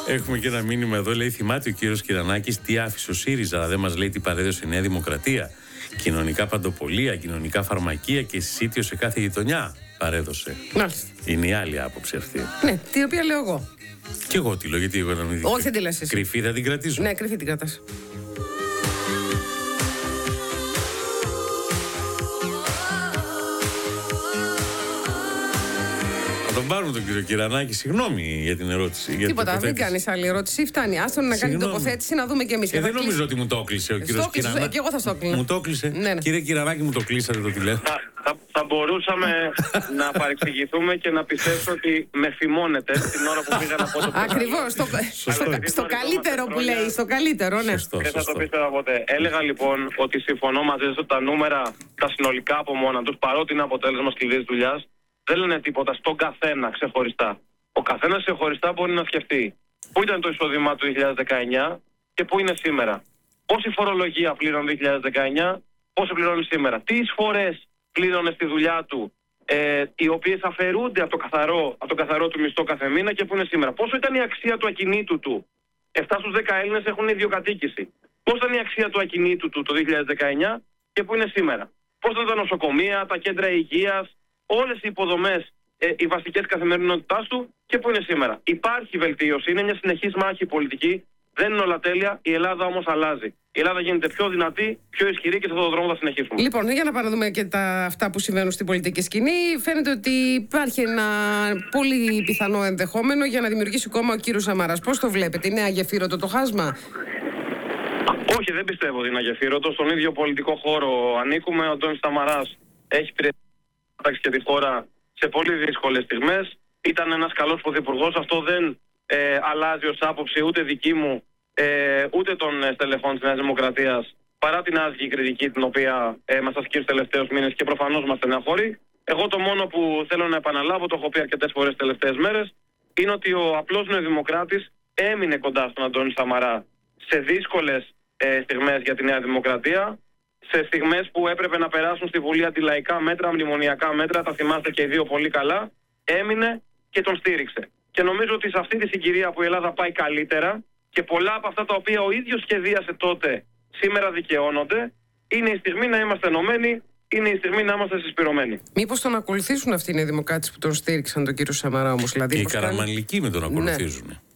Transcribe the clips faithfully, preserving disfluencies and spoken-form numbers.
Έχουμε και ένα μήνυμα εδώ, λέει: θυμάται ο κύριος Κυρανάκης τι άφησε ο ΣΥΡΙΖΑ, αλλά δεν μας λέει τι παρέδωσε η Νέα Δημοκρατία. Κοινωνικά παντοπολία, κοινωνικά φαρμακεία και συσίτιο σε κάθε γειτονιά παρέδωσε. Μάλιστα. Είναι η άλλη άποψη αυτή. Ναι, την οποία λέω εγώ. Και εγώ τη λέω, γιατί εγώ να μην Όχι, δεν τη λες εσύ. Κρυφή θα την κρατήσω. Ναι, κρυφή την κρατάς. Τον πάρουμε τον κύριο Κυρανάκη, συγγνώμη για την ερώτηση. Για Τίποτα, δεν κάνει άλλη ερώτηση. Φτάνει. Άστον να κάνει τοποθέτηση, να δούμε κι εμείς. Και δεν νομίζω ότι μου το έκλεισε ο κύριο Κυρανάκη. Και εγώ θα στο έκλεινα. Μου το έκλεισε. Ναι, ναι. Κύριε Κυρανάκη, μου το κλείσατε το τηλέφωνο. Θα, θα, θα μπορούσαμε να παρεξηγηθούμε και να πιστέψω ότι με φημώνετε την ώρα που πήγα να πω το Ακριβώς. Στο, στο, στο καλύτερο που λέει. Στο καλύτερο, ναι. Σωστό, δεν θα σωστό. το πίστευα ποτέ. Έλεγα λοιπόν ότι συμφωνώ μαζί σας ότι τα νούμερα, τα συνολικά από μόνα τους, παρότι είναι αποτέλεσμα σκληρής δουλειάς, δεν λένε τίποτα στον καθένα ξεχωριστά. Ο καθένας ξεχωριστά μπορεί να σκεφτεί πού ήταν το εισόδημά του δύο χιλιάδες δεκαεννιά και πού είναι σήμερα. Πόση φορολογία πλήρωνε δύο χιλιάδες δεκαεννιά, πόσο πληρώνει σήμερα. Τι εισφορές πλήρωνε στη δουλειά του, ε, οι οποίες αφαιρούνται από το, καθαρό, από το καθαρό του μισθό κάθε μήνα και πού είναι σήμερα. Πόσο ήταν η αξία του ακινήτου του. επτά στους δέκα Έλληνες έχουν ιδιοκατοίκηση. Πώς ήταν η αξία του ακινήτου του το δύο χιλιάδες δεκαεννιά και πού είναι σήμερα. Πώς ήταν τα νοσοκομεία, τα κέντρα υγείας, όλες οι υποδομές, ε, οι βασικές καθημερινότητάς του και πού είναι σήμερα. Υπάρχει βελτίωση, είναι μια συνεχής μάχη πολιτική, δεν είναι όλα τέλεια, η Ελλάδα όμως αλλάζει. Η Ελλάδα γίνεται πιο δυνατή, πιο ισχυρή και σε αυτόν τον δρόμο θα συνεχίσουμε. Λοιπόν, για να παραδούμε και τα, αυτά που συμβαίνουν στην πολιτική σκηνή, φαίνεται ότι υπάρχει ένα πολύ πιθανό ενδεχόμενο για να δημιουργήσει κόμμα ο κύριος Σαμαράς. Πώς το βλέπετε, είναι αγεφύρωτο το χάσμα? Όχι, δεν πιστεύω ότι είναι αγεφύρωτο. Στον ίδιο πολιτικό χώρο ανήκουμε. Ο Αντώνης Σαμαράς έχει πειράξει και τη χώρα σε πολύ δύσκολες στιγμές. Ήταν ένας καλός πρωθυπουργός. Αυτό δεν ε, αλλάζει ως άποψη ούτε δική μου, ε, ούτε των στελεχών της Νέας Δημοκρατίας, παρά την άσχημη κριτική την οποία ε, μας ασκεί τους τελευταίους μήνες και προφανώς μας στεναχωρεί. Εγώ το μόνο που θέλω να επαναλάβω, το έχω πει αρκετές φορές τις τελευταίες μέρες, είναι ότι ο απλός νεοδημοκράτης έμεινε κοντά στον Αντώνη Σαμαρά σε δύσκολες ε, στιγμές για τη Νέα Δημοκρατία, σε στιγμές που έπρεπε να περάσουν στη Βουλή αντιλαϊκά μέτρα, μνημονιακά μέτρα, τα θυμάστε και οι δύο πολύ καλά, έμεινε και τον στήριξε. Και νομίζω ότι σε αυτή τη συγκυρία που η Ελλάδα πάει καλύτερα και πολλά από αυτά τα οποία ο ίδιος σχεδίασε τότε σήμερα δικαιώνονται, είναι η στιγμή να είμαστε ενωμένοι, είναι η στιγμή να είμαστε συσπηρωμένοι. Μήπως τον ακολουθήσουν αυτοί οι νέοι δημοκράτες που τον στήριξαν τον κύριο Σαμαρά όμως? Δηλαδή, και οι κάνει... καραμανλικοί με τον ακολουθήσουν. Ναι.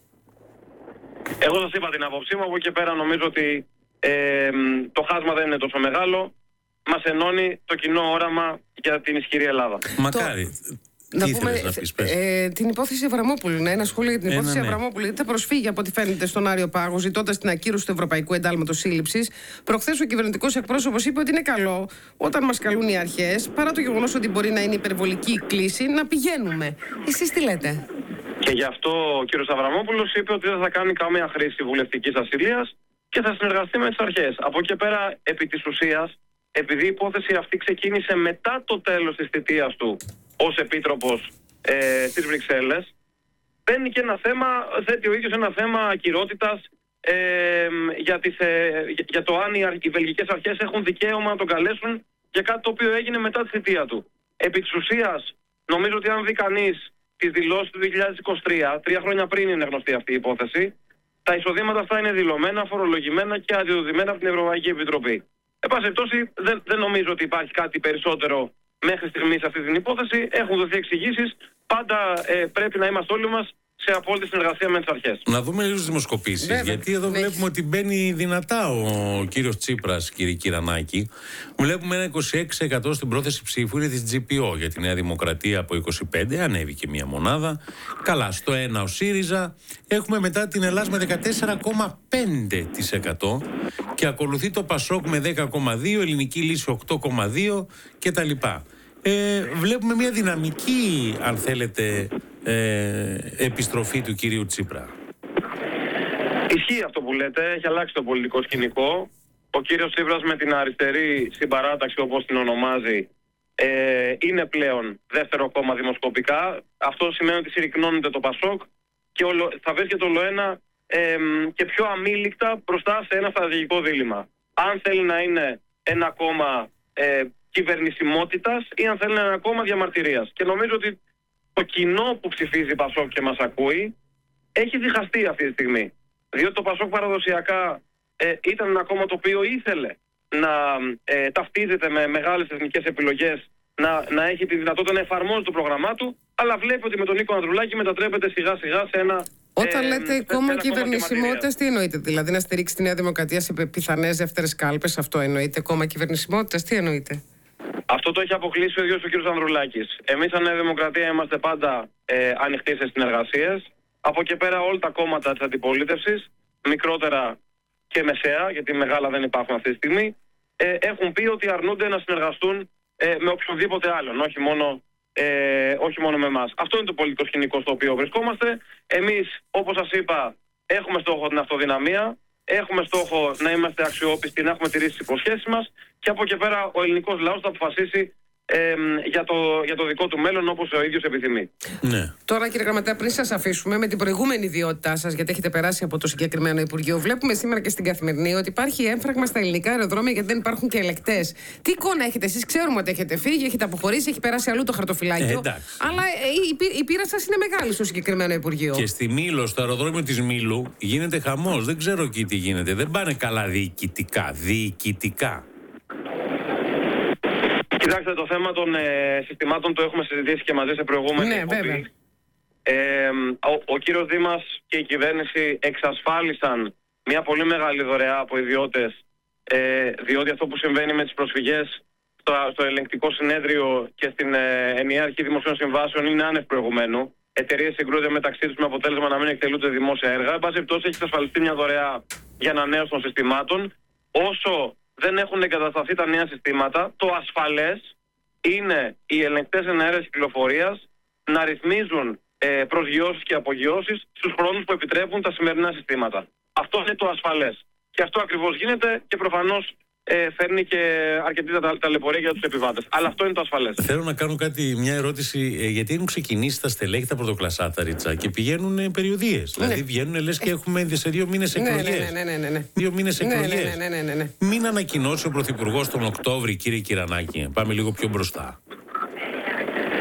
Εγώ σας είπα την άποψή μου, από εκεί και πέρα νομίζω ότι ε, το χάσμα δεν είναι τόσο μεγάλο. Μας ενώνει το κοινό όραμα για την ισχυρή Ελλάδα. Μακάρι. Το... Τι να πούμε πούμε να πεις, ε, την υπόθεση Αβραμόπουλου. Ναι, ένα σχόλιο για την υπόθεση ναι. Αβραμόπουλου. Γιατί θα προσφύγει από ό,τι φαίνεται στον Άριο Πάγο, ζητώντας την ακύρωση του Ευρωπαϊκού Εντάλματος Σύλληψης. Προχθές ο κυβερνητικός εκπρόσωπος είπε ότι είναι καλό όταν μας καλούν οι αρχές, παρά το γεγονός ότι μπορεί να είναι υπερβολική η κλίση, να πηγαίνουμε. Εσείς τι λέτε? Και γι' αυτό ο κύριος Αβραμόπουλος είπε ότι δεν θα κάνει καμία χρήση βουλευτικής ασυλίας και θα συνεργαστεί με τις αρχές. Από εκεί πέρα, επί της ουσίας, επειδή η υπόθεση αυτή ξεκίνησε μετά το τέλος της θητείας του ως επίτροπος ε, στις Βρυξέλλες, παίρνει και ένα θέμα, θέτει ο ίδιος ένα θέμα ακυρότητας ε, για, τις, ε, για το αν οι, οι βελγικές αρχές έχουν δικαίωμα να τον καλέσουν για κάτι το οποίο έγινε μετά τη θητεία του. Επί της ουσίας, νομίζω ότι αν δει κανείς τις δηλώσεις του δύο χιλιάδες είκοσι τρία, τρία χρόνια πριν είναι γνωστή αυτή η υπόθεση, τα εισοδήματα αυτά είναι δηλωμένα, φορολογημένα και αδειοδοτημένα από την Ευρωπαϊκή Επιτροπή. Εν πάση περιπτώσει, δεν, δεν νομίζω ότι υπάρχει κάτι περισσότερο μέχρι στιγμή σε αυτή την υπόθεση. Έχουν δοθεί εξηγήσεις. Πάντα ε, πρέπει να είμαστε όλοι μας σε απόλυτη συνεργασία με τις αρχές. Να δούμε λίγο τις δημοσκοπήσεις. Βέβαια. Γιατί εδώ βλέπουμε ότι μπαίνει δυνατά ο κύριος Τσίπρας, κύριε Κυρανάκη. Βλέπουμε ένα είκοσι έξι τοις εκατό στην πρόθεση ψήφου, είναι της τζι πι ο για τη Νέα Δημοκρατία από είκοσι πέντε, ανέβηκε μία μονάδα. Καλά, στο ένα ο ΣΥΡΙΖΑ. Έχουμε μετά την Ελλάδα με δεκατέσσερα κόμμα πέντε τοις εκατό και ακολουθεί το ΠΑΣΟΚ με δέκα κόμμα δύο, Ελληνική Λύση οκτώ κόμμα δύο κτλ. Ε, βλέπουμε μια δυναμική, αν θέλετε, ε, επιστροφή του κυρίου Τσίπρα. Ισχύει αυτό που λέτε, έχει αλλάξει το πολιτικό σκηνικό. Ο κύριος Τσίπρας με την αριστερή συμπαράταξη, όπως την ονομάζει, ε, είναι πλέον δεύτερο κόμμα δημοσκοπικά. Αυτό σημαίνει ότι συρρυκνώνεται το ΠΑΣΟΚ και ολο, θα βρίσκεται όλο ένα ε, και πιο αμήλικτα μπροστά σε ένα στρατηγικό δίλημμα. Αν θέλει να είναι ένα κόμμα ε, κυβερνησιμότητας ή αν θέλει να είναι ένα κόμμα διαμαρτυρίας. Και νομίζω ότι το κοινό που ψηφίζει ΠΑΣΟΚ και μας ακούει έχει διχαστεί αυτή τη στιγμή. Διότι το Πασόκ παραδοσιακά ε, ήταν ένα κόμμα το οποίο ήθελε να ε, ταυτίζεται με μεγάλες εθνικές επιλογές, να, να έχει τη δυνατότητα να εφαρμόζει το πρόγραμμά του, αλλά βλέπει ότι με τον Νίκο Ανδρουλάκη μετατρέπεται σιγά σιγά σε ένα... Όταν ε, λέτε σε κόμμα ένα κυβερνησιμότητας, τι εννοείτε? Δηλαδή να στηρίξει τη Νέα Δημοκρατία σε πιθανές δεύτερες κάλπες, αυτό εννοείτε? Κόμμα κυβερνησιμότητας, τι εννοείτε? Αυτό το έχει αποκλείσει ο ίδιος ο κ. Ανδρουλάκης. Εμείς σαν Νέα Δημοκρατία είμαστε πάντα ε, ανοιχτοί σε συνεργασίες. Από εκεί πέρα όλα τα κόμματα της αντιπολίτευσης, μικρότερα και μεσαία, γιατί μεγάλα δεν υπάρχουν αυτή τη στιγμή, ε, έχουν πει ότι αρνούνται να συνεργαστούν ε, με οποιονδήποτε άλλον, όχι μόνο, ε, όχι μόνο με εμάς. Αυτό είναι το πολιτικό σκηνικό στο οποίο βρισκόμαστε. Εμείς, όπως σας είπα, έχουμε στόχο την αυτοδυναμία, έχουμε στόχο να είμαστε αξιόπιστοι, να έχουμε τηρήσει τις υποσχέσεις μας και από εκεί πέρα ο ελληνικός λαός θα αποφασίσει Ε, για, το, για το δικό του μέλλον όπως ο ίδιος επιθυμεί. Ναι. Τώρα, κύριε Γραμματέα, πριν σας αφήσουμε, με την προηγούμενη ιδιότητά σας, γιατί έχετε περάσει από το συγκεκριμένο Υπουργείο, βλέπουμε σήμερα και στην Καθημερινή ότι υπάρχει έμφραγμα στα ελληνικά αεροδρόμια γιατί δεν υπάρχουν και ελεκτές. Τι εικόνα έχετε εσείς? Ξέρουμε ότι έχετε φύγει, έχετε αποχωρήσει, έχει περάσει αλλού το χαρτοφυλάκιο. Ε, αλλά η, η, η πείρα σας είναι μεγάλη στο συγκεκριμένο Υπουργείο. Και στη Μήλο, στο αεροδρόμιο της Μήλου, γίνεται χαμός. Δεν ξέρω εκεί τι γίνεται. Δεν πάνε καλά διοικητικά. Διοικητικά. Κοιτάξτε, το θέμα των ε, συστημάτων το έχουμε συζητήσει και μαζί σε προηγούμενη ναι, εκπομπή. Ε, ο, ο κύριος Δήμας και η κυβέρνηση εξασφάλισαν μια πολύ μεγάλη δωρεά από ιδιώτες, ε, διότι αυτό που συμβαίνει με τις προσφυγές στο, στο ελεγκτικό συνέδριο και στην ε, ενιαία αρχή δημοσίων συμβάσεων είναι άνευ προηγουμένου. Εταιρείες συγκρούονται μεταξύ τους με αποτέλεσμα να μην εκτελούνται δημόσια έργα. Εν πάση περιπτώσει, έχει εξασφαλιστεί μια δωρεά για ανανέωση των συστημάτων. Όσο δεν έχουν εγκατασταθεί τα νέα συστήματα, το ασφαλές είναι οι ελεγκτές εναέρειας κυκλοφορίας να ρυθμίζουν ε, προσγειώσεις και απογειώσεις στους χρόνους που επιτρέπουν τα σημερινά συστήματα. Αυτό είναι το ασφαλές. Και αυτό ακριβώς γίνεται και προφανώς ε, φέρνει και αρκετή ταλαιπωρία για τους επιβάτες. Αλλά αυτό είναι το ασφαλές. Θέλω να κάνω κάτι, μια ερώτηση, ε, γιατί έχουν ξεκινήσει τα στελέχη, τα πρωτοκλασσάτα, Ρίτσα, και πηγαίνουν ε, περιοδίες. Ναι. Δηλαδή βγαίνουν λες και έχουμε σε δύο μήνες εκλογές. Ναι, ναι, ναι, ναι, ναι. Δύο μήνες εκλογές. Ναι, ναι, ναι, ναι, ναι, ναι. Μην ανακοινώσει ο Πρωθυπουργός τον Οκτώβρη, κύριε Κυρανάκη. Πάμε λίγο πιο μπροστά.